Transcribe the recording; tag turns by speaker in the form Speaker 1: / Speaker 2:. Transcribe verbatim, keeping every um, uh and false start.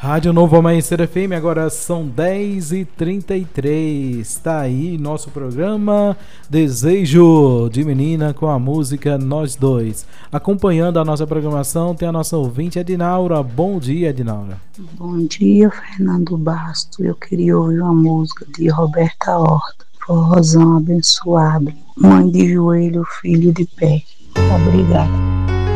Speaker 1: Rádio Novo Amanhecer F M, agora são dez e trinta e três. Tá aí nosso programa Desejo de Menina com a música Nós Dois. Acompanhando a nossa programação tem a nossa ouvinte Edinaura. Bom dia, Edinaura.
Speaker 2: Bom dia, Fernando Basto. Eu queria ouvir uma música de Roberta Horta, Forrozão Abençoado, Mãe de Joelho, Filho de Pé. Obrigada.